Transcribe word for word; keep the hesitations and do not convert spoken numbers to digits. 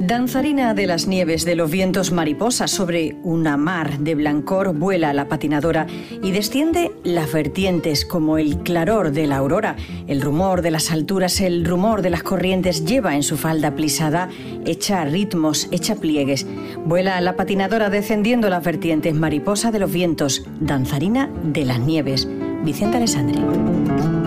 Danzarina de las nieves, de los vientos mariposa, sobre una mar de blancor vuela la patinadora y desciende las vertientes como el claror de la aurora. El rumor de las alturas, el rumor de las corrientes lleva en su falda plisada, hecha ritmos, hecha pliegues. Vuela la patinadora descendiendo las vertientes, mariposa de los vientos, danzarina de las nieves. Vicente Alessandri.